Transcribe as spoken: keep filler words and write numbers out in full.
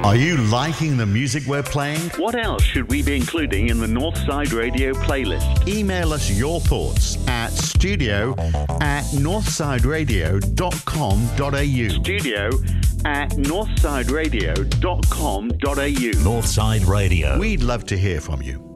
Are you liking the music we're playing? What else should we be including in the Northside Radio playlist? Email us your thoughts at studio at northsideradio dot com dot a u. Studio at northsideradio dot com dot a u. Northside Radio. We'd love to hear from you.